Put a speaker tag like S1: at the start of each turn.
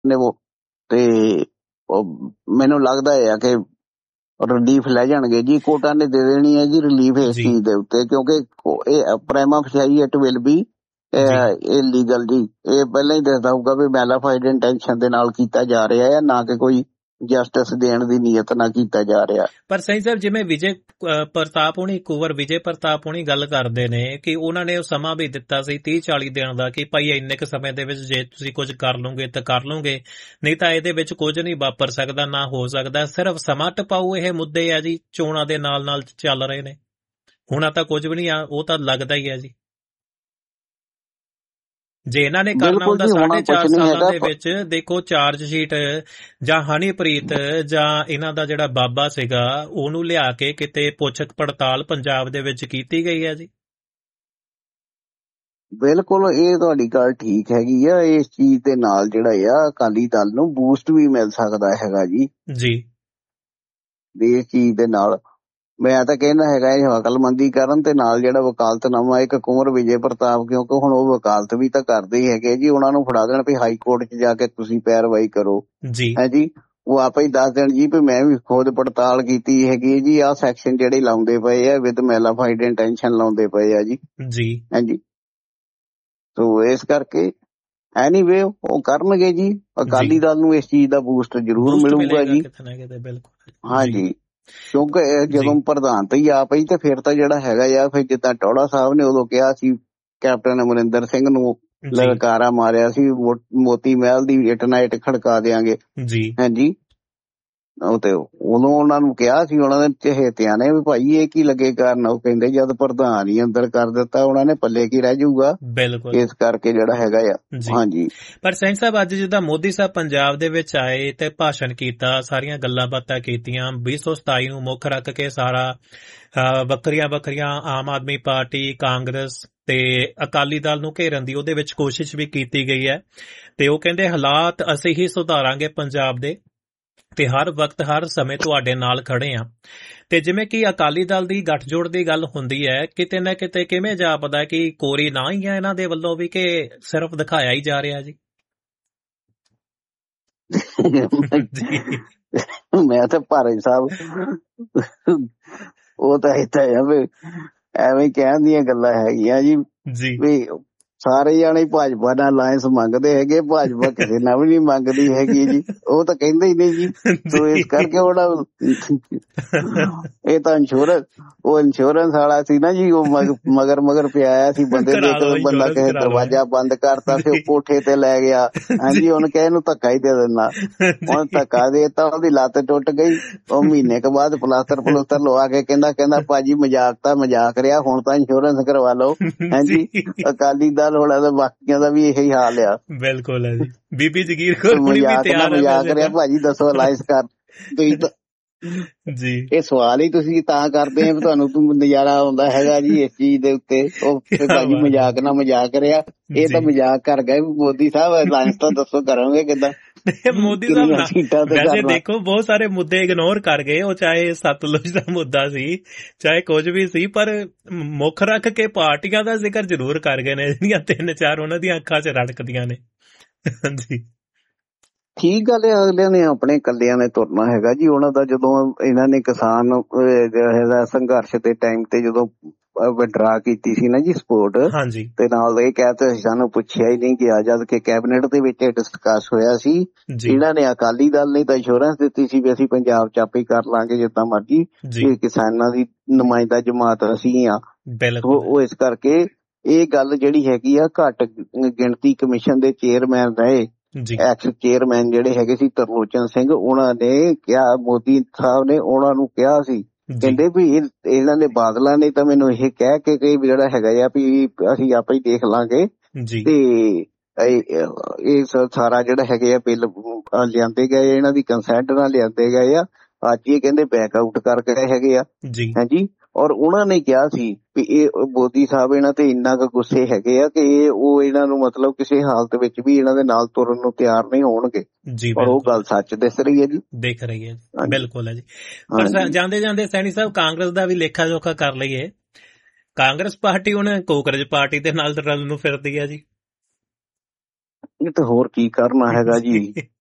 S1: ਨੇ ਉਹ, ਤੇ ਮੈਨੂੰ ਲੱਗਦਾ ਆ ਕਿ ਰਿਲੀਫ ਲੈ ਜਾਣਗੇ ਜੀ। ਕੋਰਟਾਂ ਨੇ ਦੇ ਦੇਣੀ ਹੈ ਜੀ ਰਿਲੀਫ ਇਸ
S2: ਜੀ
S1: ਚੀਜ਼ ਦੇ ਉੱਤੇ, ਕਿਉਂਕਿ ਇਹ prima ਫੇਸ਼ੀ it will B
S2: G
S1: illegal ਜੀ। ਇਹ ਪਹਿਲਾਂ ਹੀ ਦੱਸਦਾ ਹੋਊਗਾ ਵੀ ਮੈਲਾਫਾਈਡ ਇੰਟੈਂਸ਼ਨ ਦੇ ਨਾਲ ਕੀਤਾ ਜਾ ਰਿਹਾ ਹੈ, ਨਾ ਕਿ ਕੋਈ ਜਸਟਿਸ ਦੇਣ ਦੀ ਨੀਅਤ ਨਾਲ ਕੀਤਾ ਜਾ ਰਿਹਾ।
S2: ਪਰ ਸਹੀ ਸਾਹਿਬ, ਜਿਵੇਂ ਵਿਜੇ ਪ੍ਰਤਾਪ ਹੋਣੀ, ਕੁੰਵਰ ਵਿਜੇ ਪ੍ਰਤਾਪ ਹੋਣੀ ਗੱਲ ਕਰਦੇ ਨੇ ਕਿ ਉਹਨਾਂ ਨੇ ਉਹ ਸਮਾਂ ਵੀ ਦਿੱਤਾ ਸੀ 30-40 ਦਿਨ ਦਾ ਕਿ ਭਾਈ ਇੰਨੇ ਕੁ ਸਮੇਂ ਦੇ ਵਿੱਚ ਜੇ ਤੁਸੀਂ ਕੁਝ ਕਰ ਲਓਗੇ ਤਾਂ ਕਰ ਲਓਗੇ, ਨਹੀਂ ਤਾਂ ਇਹਦੇ ਵਿੱਚ ਕੁਝ ਨਹੀਂ ਵਾਪਰ ਸਕਦਾ, ਨਾ ਹੋ ਸਕਦਾ। ਸਿਰਫ ਸਮਾਂ ਟਪਾਊ ਇਹ ਮੁੱਦੇ ਆ ਜੀ, ਚੋਣਾਂ ਦੇ ਨਾਲ ਨਾਲ ਚੱਲ ਰਹੇ ਨੇ। ਹੁਣ ਤਾਂ ਕੁਝ ਵੀ ਨਹੀਂ ਆ, ਉਹ ਤਾਂ ਲੱਗਦਾ ਹੀ ਹੈ ਜੀ। ਜੇ ਇਹਨਾਂ ਨੇ ਕਰਨਾ ਹੁੰਦਾ 4.5 ਸਾਲਾਂ ਦੇ ਵਿੱਚ, ਦੇਖੋ ਚਾਰਜ ਸ਼ੀਟ ਜਾਂ ਹਨੀਪ੍ਰੀਤ ਜਾਂ ਇਹਨਾਂ ਦਾ ਜਿਹੜਾ ਬਾਬਾ ਸੀਗਾ ਉਹਨੂੰ ਲਿਆ ਕੇ ਕਿਤੇ ਪੁੱਛ ਪੜਤਾਲ ਪੰਜਾਬ ਦੇ ਵਿੱਚ ਕੀਤੀ ਗਈ ਹੈ ਜੀ।
S1: ਬਿਲਕੁਲ, ਇਹ ਤੁਹਾਡੀ ਗੱਲ ਠੀਕ ਹੈਗੀ ਆ। ਇਸ ਚੀਜ਼ ਦੇ ਨਾਲ ਜਿਹੜਾ ਆ ਅਕਾਲੀ ਦਲ ਨੂੰ ਬੂਸਟ ਵੀ ਮਿਲ ਸਕਦਾ ਹੈਗਾ ਜੀ। ਇਸ ਚੀਜ਼ ਦੇ ਨਾਲ ਮੈਂ ਤਾਂ ਕਹਿੰਦਾ ਹੈਗਾ ਇਹ ਅਕਲਮੰਦੀ ਕਰਨ, ਤੇ ਨਾਲ ਜਿਹੜਾ ਵਕਾਲਤਨਾਮਾ ਇੱਕ ਕੁੰਵਰ ਵਿਜੇ ਪ੍ਰਤਾਪ, ਕਿਉਂਕਿ ਹੁਣ ਉਹ ਵਕਾਲਤ ਵੀ ਤਾਂ ਕਰਦੇ ਹੀ ਹੈਗੇ ਜੀ, ਉਹਨਾਂ ਨੂੰ ਫੜਾ ਦੇਣ ਵੀ ਹਾਈ ਕੋਰਟ 'ਚ ਜਾ ਕੇ ਤੁਸੀਂ ਪੈਰਵਾਈ ਕਰੋ ਹੈ ਜੀ। ਉਹ ਆਪੇ ਹੀ ਦੱਸ ਦੇਣ ਜੀ ਵੀ ਮੈਂ ਵੀ ਖੁਦ ਪੜਤਾਲ ਕੀਤੀ ਹੈਗੀ ਜੀ, ਆਹ ਸੈਕਸ਼ਨ ਜਿਹੜੇ ਲਾਉਂਦੇ ਪਏ ਆ ਵਿਦ ਮੈਲਾਫਾਈਡ ਇੰਟੈਂਸ਼ਨ ਲਾਉਂਦੇ ਪਏ ਆ ਜੀ ਹਾਂਜੀ। ਸੋ ਇਸ ਕਰਕੇ ਐਨੀਵੇ ਉਹ ਕਰਨਗੇ ਜੀ। ਅਕਾਲੀ ਦਲ ਨੂੰ ਇਸ ਚੀਜ਼ ਦਾ ਬੂਸਟ ਜ਼ਰੂਰ ਮਿਲੂਗਾ ਜੀ। ਹਾਂਜੀ, ਕਿਉਂਕਿ ਜਦੋਂ ਪ੍ਰਧਾਨਤਾ ਹੀ ਆ ਪਈ ਤੇ ਫਿਰ ਤਾਂ ਜਿਹੜਾ ਹੈਗਾ ਆ, ਫਿਰ ਜਿੱਦਾਂ ਟੌੜਾ ਸਾਹਿਬ ਨੇ ਉਦੋਂ ਕਿਹਾ ਸੀ ਕੈਪਟਨ ਅਮਰਿੰਦਰ ਸਿੰਘ ਨੂੰ ਲਲਕਾਰਾ ਮਾਰਿਆ ਸੀ, ਮੋਤੀ ਮਹਿਲ ਦੀ ਇੱਟ ਨਾਲ ਇੱਟ ਖੜਕਾ ਦਿਆਂਗੇ ਹਾਂਜੀ। ਉਹ ਤੇ ਉਦੋਂ ਉਹਨਾਂ ਨੂੰ ਕਿਹਾ ਸੀ ਉਹਨਾਂ ਦੇ ਚਹੇਤਿਆਂ ਨੇ ਵੀ ਭਾਈ ਇਹ ਕੀ ਲੱਗੇ ਕਰਨ। ਉਹ ਕਹਿੰਦੇ ਜਦ ਪ੍ਰਧਾਨ ਹੀ ਅੰਦਰ ਕਰ ਦਿੱਤਾ ਉਹਨਾਂ ਨੇ, ਪੱਲੇ ਕੀ ਰਹਿ ਜਾਊਗਾ। ਇਸ ਕਰਕੇ ਜਿਹੜਾ ਹੈਗਾ ਆ ਹਾਂਜੀ।
S2: ਪਰ ਸਿੰਘ ਸਾਹਿਬ, ਅੱਜ ਜਿੱਦਾਂ ਮੋਦੀ ਸਾਹਿਬ ਪੰਜਾਬ ਦੇ ਵਿੱਚ ਆਏ ਤੇ ਭਾਸ਼ਣ ਕੀਤਾ, ਸਾਰੀਆਂ ਗੱਲਾਂ ਬਾਤਾਂ ਕੀਤੀਆਂ, 2027 ਨੂੰ ਮੁੱਖ ਰੱਖ ਕੇ ਸਾਰਾ ਵੱਖਰੀਆਂ ਆਮ ਆਦਮੀ ਪਾਰਟੀ, ਕਾਂਗਰਸ ਤੇ ਅਕਾਲੀ ਦਲ ਨੂੰ ਘੇਰਨ ਦੀ ਉਹਦੇ ਵਿੱਚ ਕੋਸ਼ਿਸ਼ ਵੀ ਕੀਤੀ ਗਈ ਹੈ। ਤੇ ਉਹ ਕਹਿੰਦੇ ਹਾਲਾਤ ਅਸੀਂ ਹੀ ਸੁਧਾਰਾਂਗੇ ਪੰਜਾਬ ਦੇ, ਤੇ ਹਰ ਵਕਤ ਹਰ ਸਮੇਂ ਤੁਹਾਡੇ ਨਾਲ ਖੜੇ ਆ। ਤੇ ਜਿਵੇਂ ਕਿ ਅਕਾਲੀ ਦਲ ਦੀ ਗੱਠਜੋੜ ਦੀ ਗੱਲ ਹੁੰਦੀ ਹੈ, ਕਿਤੇ ਨਾ ਕਿਤੇ ਕਿਵੇਂ ਜਾਪਦਾ ਕਿ ਕੋਰੀ ਨਾ ਹੀ ਹੈ ਇਹਨਾਂ ਦੇ ਵੱਲੋਂ ਵੀ, ਕਿ ਸਿਰਫ ਦਿਖਾਇਆ ਹੀ ਜਾ ਰਿਹਾ ਜੀ।
S1: ਮੈਂ ਤਾਂ ਭਾਰਤ ਸਾਹਿਬ ਉਹ ਤਾਂ ਏਦਾਂ ਆ ਵੀ ਐਵੇਂ ਕਹਿਣ ਦੀਆਂ ਗੱਲਾਂ ਹੈਗੀਆਂ ਜੀ ਵੀ ਸਾਰੇ ਜਾਣੇ ਭਾਜਪਾ ਨਾਲ ਅਲਾਇੰਸ ਮੰਗਦੇ ਹੈਗੇ, ਭਾਜਪਾ ਕਿਸੇ ਨਾਲ ਵੀ ਨਹੀਂ ਮੰਗਦੀ ਹੈਗੀ ਜੀ। ਉਹ ਤਾਂ ਕਹਿੰਦੇ ਹੀ ਨਹੀਂ ਜੀ। ਸੋ ਇਸ ਕਰਕੇ ਉਹਦਾ ਇਹ ਤਾਂ ਇੰਸ਼ੋਰੈਂਸ ਵਾਲਾ ਸੀ ਨਾ ਜੀ, ਉਹ ਮਗਰ ਪਿਆਇਆ ਸੀ ਬੰਦੇ ਦੇ। ਇੱਕ ਬੰਦਾ ਕਿਸੇ ਦਰਵਾਜ਼ਾ ਬੰਦ ਕਰਤਾ ਤੇ ਉਹ ਕੋਠੇ ਤੇ ਲੈ ਗਿਆ ਹਾਂਜੀ, ਉਹਨੇ ਕਿਹਾ ਇਹਨੂੰ ਧੱਕਾ ਹੀ ਦੇ ਦੇਣਾ। ਉਹਨੇ ਧੱਕਾ ਦੇ ਦਿੱਤਾ, ਉਹਦੀ ਲੱਤ ਟੁੱਟ ਗਈ। ਉਹ ਮਹੀਨੇ ਕੁ ਬਾਅਦ ਪਲਾਸਟਰ ਲਵਾ ਕੇ ਕਹਿੰਦਾ ਭਾਜੀ ਮਜ਼ਾਕ ਰਿਹਾ, ਹੁਣ ਤਾਂ ਇੰਸ਼ੋਰੈਂਸ ਕਰਵਾ ਲਓ ਹਾਂਜੀ। ਅਕਾਲੀ ਦਲ ਹੋਣਾ ਤਾਂ ਬਾਕੀਆਂ ਦਾ ਵੀ ਇਹੀ ਹਾਲ ਆ।
S2: ਬਿਲਕੁਲ ਹੈ ਜੀ। ਬੀਬੀ ਜਗੀਰ ਕੌਰ
S1: ਮਜ਼ਾਕ ਰਿਹਾ ਭਾਜੀ, ਦੱਸੋ ਅਲਾਇੰਸ ਕਰ ਤੁਸੀਂ ਤਾਂ ਜੀ। ਇਹ ਸਵਾਲ ਹੀ ਤੁਸੀਂ ਤਾਂ ਕਰਦੇ ਆ ਵੀ ਤੁਹਾਨੂੰ ਨਜ਼ਾਰਾ ਆਉਂਦਾ ਹੈਗਾ ਜੀ ਇਸ ਚੀਜ਼ ਦੇ ਉੱਤੇ। ਉਹ ਭਾਜੀ ਮਜ਼ਾਕ ਰਿਹਾ, ਇਹ ਤਾਂ ਮਜ਼ਾਕ ਕਰ ਗਏ ਮੋਦੀ ਸਾਹਿਬ। ਅਲਾਇੰਸ ਤਾਂ ਦੱਸੋ ਕਰੋਗੇ ਕਿੱਦਾਂ?
S2: ਮੋਦੀ ਸਾਹਿਬ ਵੈਸੇ ਦੇਖੋ ਬਹੁਤ ਸਾਰੇ ਮੁੱਦੇ ਇਗਨੋਰ ਕਰ ਗਏ, ਉਹ ਚਾਹੇ ਸਤਲੁਜ ਦਾ ਮੁੱਦਾ ਸੀ, ਚਾਹੇ ਕੁਝ ਵੀ ਸੀ, ਪਰ ਮੁੱਖ ਰੱਖ ਕੇ ਪਾਰਟੀਆਂ ਦਾ ਜ਼ਿਕਰ ਜ਼ਰੂਰ ਕਰ ਗਏ ਨੇ, ਜਿਹੜੀਆਂ 3-4 ਉਹਨਾਂ ਦੀਆਂ ਅੱਖਾਂ 'ਚ ਰੜਕਦੀਆਂ ਨੇ। ਹਾਂਜੀ,
S1: ਠੀਕ ਗੱਲ ਹੈ। ਅਗਲਿਆਂ ਨੇ ਆਪਣੇ ਕੱਲਿਆਂ ਨੇ ਤੁਰਨਾ ਹੈਗਾ ਜੀ। ਉਹਨਾਂ ਦਾ ਜਦੋਂ ਇਹਨਾਂ ਨੇ ਕਿਸਾਨ ਸੰਘਰਸ਼ ਦੇ ਟਾਈਮ ਤੇ ਜਦੋਂ ਵਿਡਰਾ ਕੀਤੀ ਸੀ ਨਾ ਜੀ ਸਪੋਰਟ, ਤੇ ਨਾਲ ਇਹ ਕਹਿਤੇ ਸੀ ਸਾਨੂੰ ਪੁੱਛਿਆ ਹੀ ਨਹੀਂ ਗਿਆ, ਜਦ ਕਿ ਕੈਬਨਿਟ ਦੇ ਵਿੱਚ ਡਿਸਕਸ ਹੋਇਆ ਸੀ। ਇਹਨਾਂ ਨੇ ਅਕਾਲੀ ਦਲ ਨੇ ਤਾਂ ਇੰਸ਼ੋਰੈਂਸ ਦਿੱਤੀ ਸੀ ਵੀ ਅਸੀਂ ਪੰਜਾਬ ਚ ਆਪੇ ਕਰ ਲਾਂਗੇ ਜਿੱਦਾਂ ਮਰਜੀ, ਕਿਸਾਨਾਂ ਦੀ ਨੁਮਾਇੰਦਾ ਜਮਾਤ ਅਸੀਂ ਆ। ਉਹ ਇਸ ਕਰਕੇ ਇਹ ਗੱਲ ਜਿਹੜੀ ਹੈਗੀ ਆ, ਘੱਟ ਗਿਣਤੀ ਕਮਿਸ਼ਨ ਦੇ ਚੇਅਰਮੈਨ ਰਹੇ, ਐਕਸ ਚੇਅਰਮੈਨ ਜਿਹੜੇ ਹੈਗੇ ਸੀ ਤਰਲੋਚਨ ਸਿੰਘ, ਉਹਨਾਂ ਨੇ ਕਿਹਾ, ਮੋਦੀ ਸਾਹਿਬ ਨੇ ਉਹਨਾਂ ਨੂੰ ਕਿਹਾ ਸੀ, ਕਹਿੰਦੇ ਵੀ ਇਹਨਾਂ ਨੇ ਬਾਦਲਾਂ ਨੇ ਤਾਂ ਮੈਨੂੰ ਇਹ ਕਹਿ ਕੇ ਜਿਹੜਾ ਹੈਗਾ ਆ ਵੀ ਅਸੀਂ ਆਪੇ ਹੀ ਦੇਖ ਲਾਂਗੇ, ਤੇ ਇਹ ਸਾਰਾ ਜਿਹੜਾ ਹੈਗੇ ਆ ਬਿੱਲ ਲਿਆਂਦੇ ਗਏ, ਇਹਨਾਂ ਦੀ ਕੰਸੈਂਟ ਨਾਲ ਲਿਆਂਦੇ ਗਏ ਆ। ਅੱਜ ਇਹ ਕਹਿੰਦੇ ਬੈਕ ਆਊਟ ਕਰ ਗਏ ਹੈਗੇ ਆ ਹਾਂਜੀ। ਔਰ ਉਹਨਾਂ ਨੇ ਕਿਹਾ ਸੀ ਵੀ ਇਹ ਮੋਦੀ ਸਾਹਿਬ ਇਹਨਾਂ ਤੇ ਇੰਨਾ ਕੁ ਗੁੱਸੇ ਹੈਗੇ ਆ ਕਿ ਉਹ ਇਹਨਾਂ ਨੂੰ ਮਤਲਬ ਕਿਸੇ ਹਾਲਤ ਵਿੱਚ ਵੀ ਇਹਨਾਂ ਦੇ ਨਾਲ ਤੁਰਨ ਨੂੰ ਤਿਆਰ ਨਹੀਂ ਹੋਣਗੇ। ਔਰ ਉਹ ਗੱਲ ਸੱਚ ਦਿਸ ਰਹੀ ਹੈ ਜੀ,
S2: ਦਿਖ ਰਹੀ ਹੈ। ਬਿਲਕੁਲ ਹੈ ਜੀ। ਪਰ ਜਾਂਦੇ ਸੈਣੀ ਸਾਹਿਬ, ਕਾਂਗਰਸ ਦਾ ਵੀ ਲੇਖਾ ਜੋਖਾ ਕਰ ਲਈਏ। ਕਾਂਗਰਸ ਪਾਰਟੀ ਹੁਣ ਕਾਂਗਰਸ ਪਾਰਟੀ ਦੇ ਨਾਲ ਰਲਣ ਨੂੰ ਫਿਰਦੀ ਹੈ ਜੀ।
S1: ਇਹ ਤਾਂ ਹੋਰ ਕੀ ਕਰਨਾ ਹੈਗਾ ਜੀ।